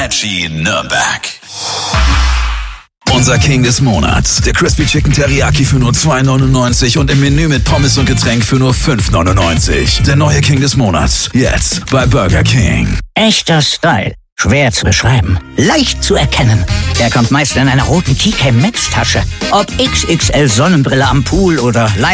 Energy Nürnberg. Unser King des Monats. Der Crispy Chicken Teriyaki für nur 2,99 und im Menü mit Pommes und Getränk für nur 5,99. Der neue King des Monats. Jetzt bei Burger King. Echter Style. Schwer zu beschreiben. Leicht zu erkennen. Er kommt meist in einer roten TK Maxx Tasche. Ob XXL Sonnenbrille am Pool oder